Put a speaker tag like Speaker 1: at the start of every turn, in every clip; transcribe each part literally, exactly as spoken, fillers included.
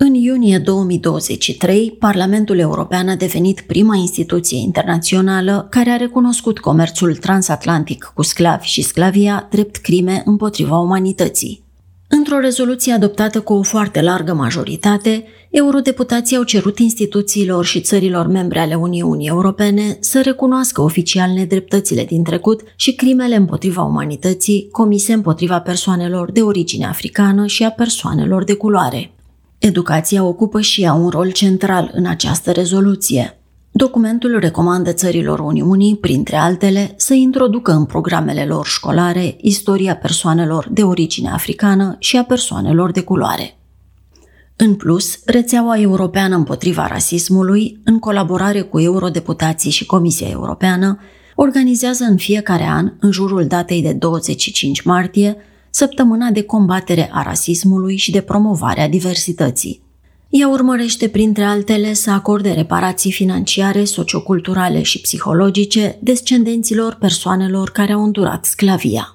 Speaker 1: În iunie două mii douăzeci și trei, Parlamentul European a devenit prima instituție internațională care a recunoscut comerțul transatlantic cu sclavi și sclavia drept crime împotriva umanității. Într-o rezoluție adoptată cu o foarte largă majoritate, eurodeputații au cerut instituțiilor și țărilor membre ale Uniunii Europene să recunoască oficial nedreptățile din trecut și crimele împotriva umanității comise împotriva persoanelor de origine africană și a persoanelor de culoare. Educația ocupă și ea un rol central în această rezoluție. Documentul recomandă țărilor Uniunii, printre altele, să introducă în programele lor școlare istoria persoanelor de origine africană și a persoanelor de culoare. În plus, rețeaua europeană împotriva rasismului, în colaborare cu eurodeputații și Comisia Europeană, organizează în fiecare an, în jurul datei de douăzeci și cinci martie, săptămâna de combatere a rasismului și de promovare a diversității. Ea urmărește, printre altele, să acorde reparații financiare, socioculturale și psihologice descendenților persoanelor care au îndurat sclavia.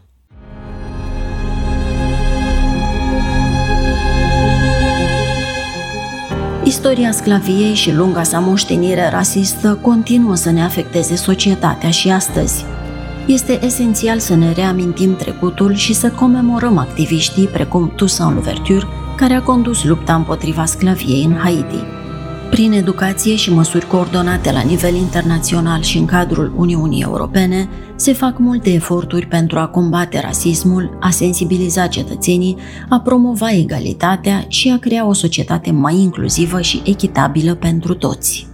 Speaker 1: Istoria sclaviei și lunga sa moștenire rasistă continuă să ne afecteze societatea și astăzi. Este esențial să ne reamintim trecutul și să comemorăm activiștii precum Toussaint Louverture, care a condus lupta împotriva sclaviei în Haiti. Prin educație și măsuri coordonate la nivel internațional și în cadrul Uniunii Europene, se fac multe eforturi pentru a combate rasismul, a sensibiliza cetățenii, a promova egalitatea și a crea o societate mai inclusivă și echitabilă pentru toți.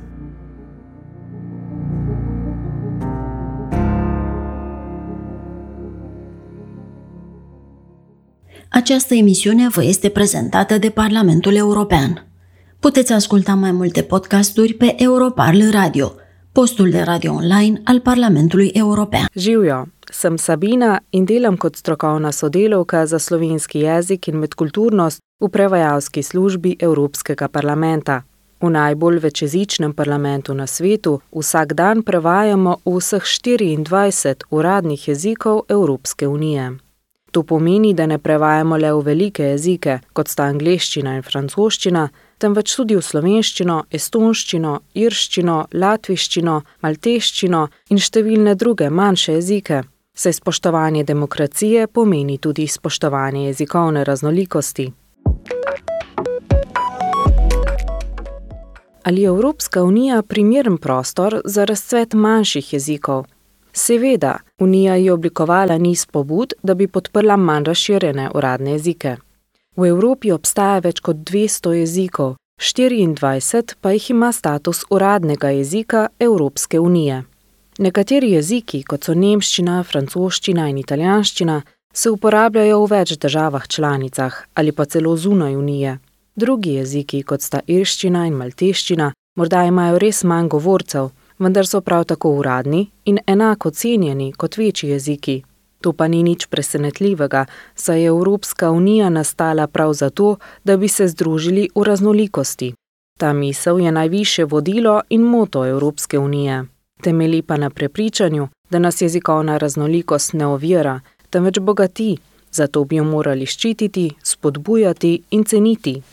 Speaker 1: Această emisiune vă este prezentată de Parlamentul European. Puteți asculta mai multe podcasturi pe Europarl Radio, postul de radio online al Parlamentului European.
Speaker 2: Živjo, sem Sabina in delam kot strokovna sodelavka za slovenski jezik in medkulturnost v prevajalski službi Evropskega parlamenta. V najbolj večjezičnem parlamentu na svetu vsak dan prevajamo vseh štiriindvajset uradnih jezikov Evropske unije. To pomeni, da ne prevajamo le v velike jezike, kot sta angleščina in francoščina, temveč tudi v slovenščino, estonščino, irščino, latviščino, malteščino in številne druge manjše jezike. Saj spoštovanje demokracije pomeni tudi spoštovanje jezikovne raznolikosti. Ali je Evropska unija primeren prostor za razcvet manjših jezikov? Seveda, Unija je oblikovala niz pobud, da bi podprla manj razširjene uradne jezike. V Evropi obstaja več kot dvesto jezikov, štiriindvajset pa jih ima status uradnega jezika Evropske unije. Nekateri jeziki, kot so nemščina, francoščina in italijanščina, se uporabljajo v več državah članicah ali pa celo zunaj unije. Drugi jeziki, kot sta irščina in malteščina, morda imajo res manj govorcev, vendar so prav tako uradni in enako cenjeni kot večji jeziki. To pa ni nič presenetljivega, saj je Evropska unija nastala prav zato, da bi se združili v raznolikosti. Ta misel je najvišje vodilo in moto Evropske unije. Temelji pa na prepričanju, da nas jezikovna raznolikost ne ovira, temveč bogati, zato bi jo morali ščititi, spodbujati in ceniti.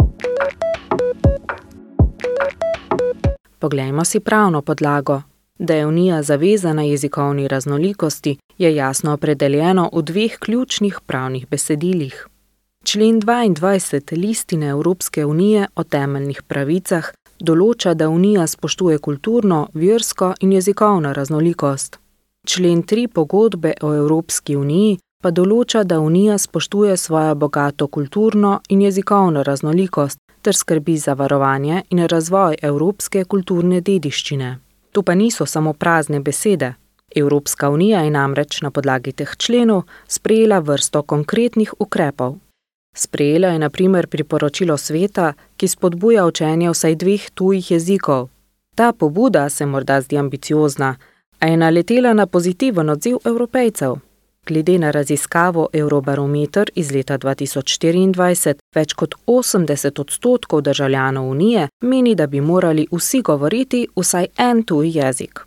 Speaker 2: Poglejmo si pravno podlago. Da je Unija zavezana jezikovni raznolikosti, je jasno opredeljeno v dveh ključnih pravnih besedilih. Člen dvaindvajset Listine Evropske unije o temeljnih pravicah določa, da Unija spoštuje kulturno, versko in jezikovno raznolikost. Člen tri Pogodbe o Evropski uniji pa določa, da Unija spoštuje svojo bogato kulturno in jezikovno raznolikost ter skrbi za varovanje in razvoj evropske kulturne dediščine. To pa niso samo prazne besede. Evropska unija je namreč na podlagi teh členov sprejela vrsto konkretnih ukrepov. Sprejela je na primer priporočilo sveta, ki spodbuja učenje vsaj dveh tujih jezikov. Ta pobuda se morda zdi ambiciozna, a je naletela na pozitiven odziv Evropejcev. Glede na raziskavo Eurobarometer iz leta dva tisoč štiriindvajset, več kot osemdeset odstotkov državljanov Unije meni, da bi morali vsi govoriti vsaj en tuj jezik.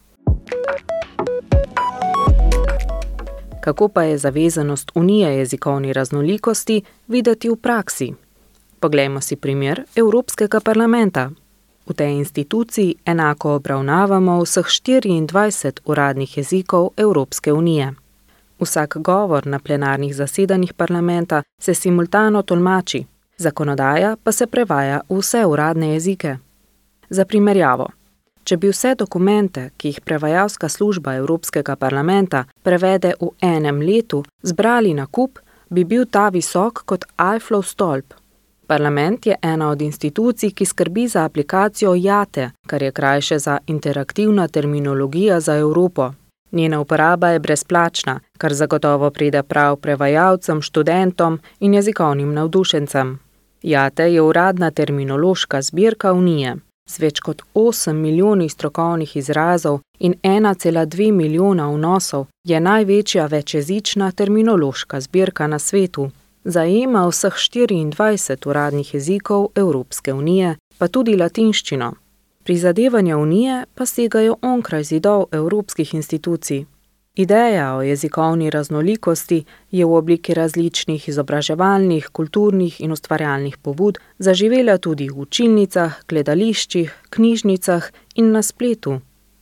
Speaker 2: Kako pa je zavezanost Unije jezikovni raznolikosti videti v praksi? Poglejmo si primer Evropskega parlamenta. V tej instituciji enako obravnavamo vseh štiriindvajset uradnih jezikov Evropske unije. Vsak govor na plenarnih zasedanjih parlamenta se simultano tolmači, zakonodaja pa se prevaja v vse uradne jezike. Za primerjavo, če bi vse dokumente, ki jih prevajalska služba Evropskega parlamenta prevede v enem letu, zbrali na kup, bi bil ta visok kot Eifflov stolp. Parlament je ena od institucij, ki skrbi za aplikacijo Jate, kar je krajše za interaktivna terminologija za Evropo. Njena uporaba je brezplačna, kar zagotovo pride prav prevajalcem, študentom in jezikovnim navdušencem. Jate je uradna terminološka zbirka Unije. Z več kot osem milijonov strokovnih izrazov in ena cela dve milijona vnosov je največja večjezična terminološka zbirka na svetu. Zajema vseh štiriindvajset uradnih jezikov Evropske unije, pa tudi latinščino. Prizadevanja unije pa segajo onkraj zidov evropskih institucij. Ideja o jezikovni raznolikosti je v obliki različnih izobraževalnih, kulturnih in ustvarjalnih pobud zaživela tudi v učilnicah, gledališčih, knjižnicah in na spletu.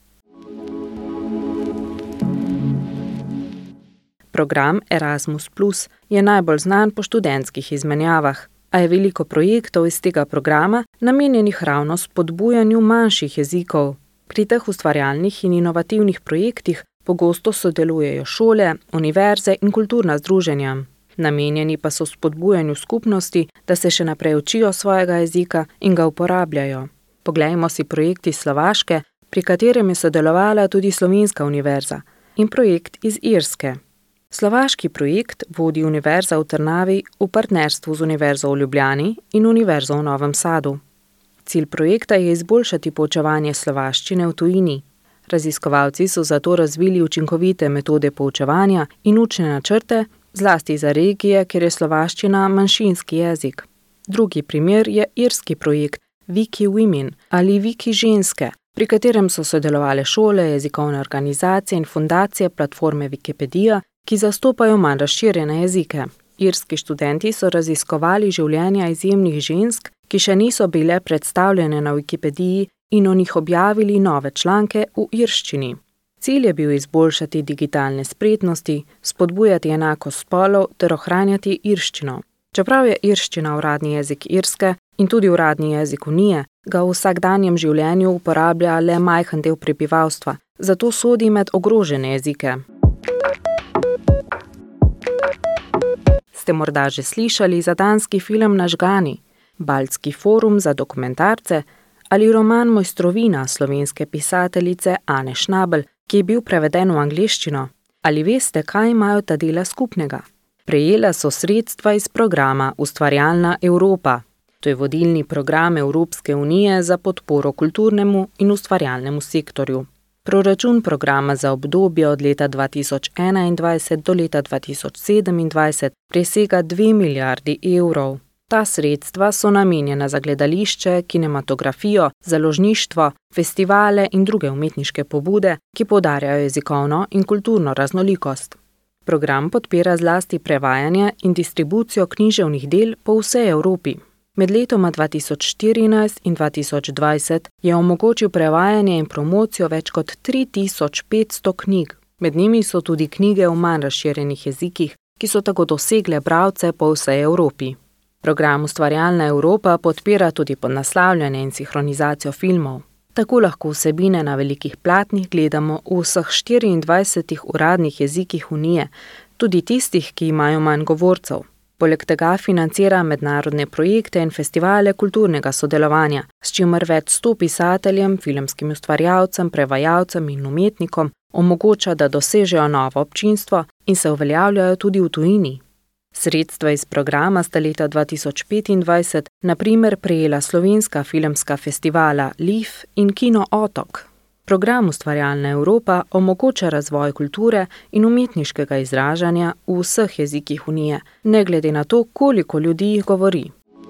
Speaker 2: Program Erasmus plus je najbolj znan po študentskih izmenjavah, a je veliko projektov iz tega programa namenjenih ravno spodbujanju manjših jezikov. Pri teh ustvarjalnih in inovativnih projektih pogosto sodelujejo šole, univerze in kulturna združenja. Namenjeni pa so spodbujanju skupnosti, da se še naprej učijo svojega jezika in ga uporabljajo. Poglejmo si projekt iz Slovaške, pri katerem je sodelovala tudi Slovenska univerza, in projekt iz Irske. Slovaški projekt vodi Univerza v Trnavi v partnerstvu z Univerzo v Ljubljani in Univerzo v Novem Sadu. Cilj projekta je izboljšati poučevanje slovaščine v tujini. Raziskovalci so zato razvili učinkovite metode poučevanja in učne načrte, zlasti za regije, kjer je slovaščina manjšinski jezik. Drugi primer je irski projekt Wiki Women ali Wiki ženske, pri katerem so sodelovale šole, jezikovne organizacije in fundacije platforme Wikipedija, ki zastopajo manj razširjene jezike. Irski študenti so raziskovali življenja izjemnih žensk, ki še niso bile predstavljene na Wikipediji in o njih objavili nove članke v irščini. Cilj je bil izboljšati digitalne spretnosti, spodbujati enakost spolov ter ohranjati irščino. Čeprav je irščina uradni jezik Irske in tudi uradni jezik Unije, ga v vsakdanjem življenju uporablja le majhen del prebivalstva, zato sodi med ogrožene jezike. Ste morda že slišali za danski film Nažgani, Baltski forum za dokumentarce ali roman Mojstrovina slovenske pisateljice Ane Schnabel, ki je bil preveden v angleščino? Ali veste, kaj imajo ta dela skupnega? Prejela so sredstva iz programa Ustvarjalna Evropa. To je vodilni program Evropske unije za podporo kulturnemu in ustvarjalnemu sektorju. Proračun programa za obdobje od leta dva tisoč enaindvajset do leta dva tisoč sedemindvajset presega dve milijardi evrov. Ta sredstva so namenjena za gledališče, kinematografijo, založništvo, festivale in druge umetniške pobude, ki poudarjajo jezikovno in kulturno raznolikost. Program podpira zlasti prevajanje in distribucijo književnih del po vsej Evropi. Med letoma dva tisoč štirinajst in dva tisoč dvajset je omogočil prevajanje in promocijo več kot tri tisoč petsto knjig. Med njimi so tudi knjige v manj razširjenih jezikih, ki so tako dosegle bralce po vsej Evropi. Program Ustvarjalna Evropa podpira tudi podnaslavljanje in sinhronizacijo filmov. Tako lahko vsebine na velikih platnih gledamo v vseh štiriindvajsetih uradnih jezikih Unije, tudi tistih, ki imajo manj govorcev. Poleg tega financira mednarodne projekte in festivale kulturnega sodelovanja, s čimer več sto pisateljem, filmskim ustvarjalcem, prevajalcem in umetnikom omogoča, da dosežejo novo občinstvo in se uveljavljajo tudi v tujini. Sredstva iz programa sta leta dva tisoč petindvajset na primer prejela slovenska filmska festivala Lif in Kino Otok. Program Ustvarjalna Evropa omogoča razvoj kulture in umetniškega izražanja v vseh jezikih Unije, ne glede na to, koliko ljudi jih govori.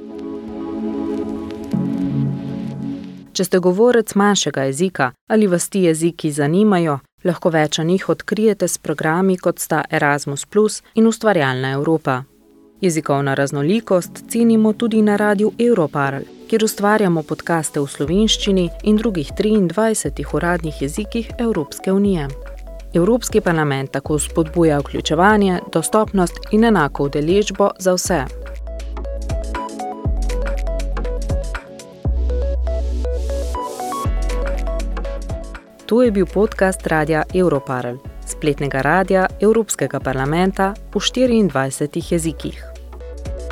Speaker 2: Če ste govorec manjšega jezika ali vas ti jeziki zanimajo, lahko več o njih odkrijete s programi kot sta Erasmus plus in Ustvarjalna Evropa. Jezikovna raznolikost cenimo tudi na radiu Europarl, kjer ustvarjamo podcaste v slovenščini in drugih triindvajsetih uradnih jezikih Evropske unije. Evropski parlament tako spodbuja vključevanje, dostopnost in enako udeležbo za vse. To je bil podcast radia Europarl, spletnega radia Evropskega parlamenta v štiriindvajsetih jezikih.